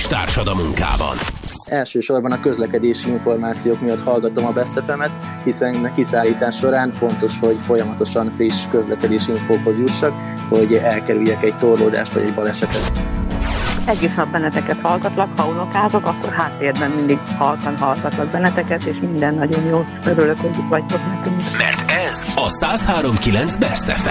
társad a munkában. Elsősorban a közlekedési információk miatt hallgatom a Best FM-et, hiszen kiszállítás során fontos, hogy folyamatosan friss közlekedési infókhoz jussak, hogy elkerüljek egy torlódást vagy egy balesetet. Egész nap benneteket hallgatlak, ha unokázok, akkor háttérben mindig halkan hallgatlak benneteket, és minden nagyon jó. Örülök, hogy itt vagytok nekünk. Mert ez a 103.9 Best FM.